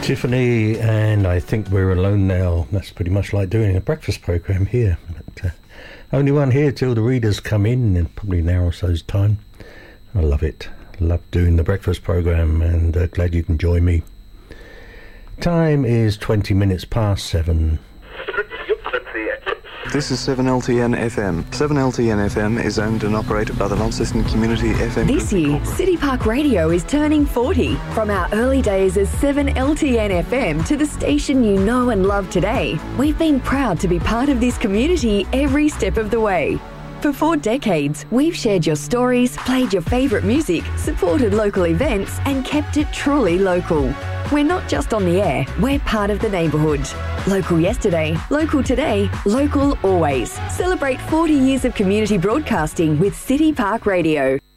Tiffany, and I think we're alone now. That's pretty much like doing a breakfast program here. But, only one here till the readers come in probably an hour or so's time. I love it. Love doing the breakfast program, and glad you can join me. Time is 20 minutes past 7. This is 7LTN FM. 7LTN FM is owned and operated by the Launceston Community FM. This year, City Park Radio is turning 40. From our early days as 7LTN FM to the station you know and love today, we've been proud to be part of this community every step of the way. For 4 decades, we've shared your stories, played your favourite music, supported local events, and kept it truly local. We're not just on the air, we're part of the neighbourhood. Local yesterday, local today, local always. Celebrate 40 years of community broadcasting with City Park Radio.